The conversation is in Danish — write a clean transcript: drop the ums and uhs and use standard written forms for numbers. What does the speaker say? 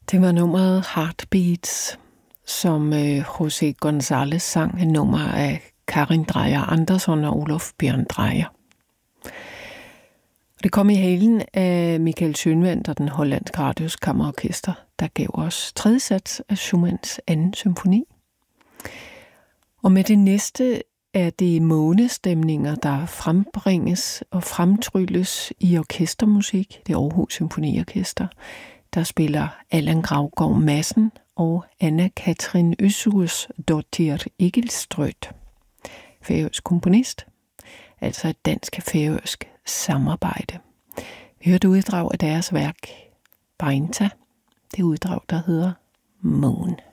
Det var nummeret Heartbeats, som José González sang, et nummer af Karin Dreyer Andersson og Olof Bjørn Dreyer. Det kom i halen af Michael Schønwandt og den hollandske Radios Kammerorkester, der gav os tredje sats af Schumanns anden symfoni. Og med det næste er det månestemninger, der frembringes og fremtrylles i orkestermusik. Det er Aarhus Symfoniorkester, der spiller Allan Gravgaard Madsen og Anna-Katrin Øssursdottir Egilstrøt. Færøsk komponist, altså et dansk-færøsk samarbejde. Vi hørte uddrag af deres værk Beinta, det uddrag, der hedder Moon.